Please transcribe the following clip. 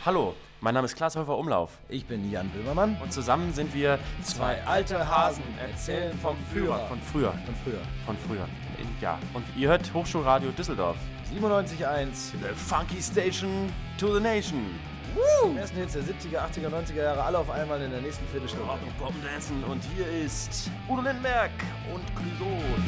Hallo, mein Name ist Klaas Häufer Umlauf. Ich bin Jan Böhmermann. Und zusammen sind wir Zwei alte Hasen erzählen vom Führer. Von früher. Ja, und ihr hört Hochschulradio Düsseldorf. 97.1. The Funky Station to the Nation. Die ersten Hits der 70er, 80er, 90er Jahre, alle auf einmal in der nächsten Viertelstunde. Rock und Pop dancen und hier ist Udo Lindenberg und Clouseau.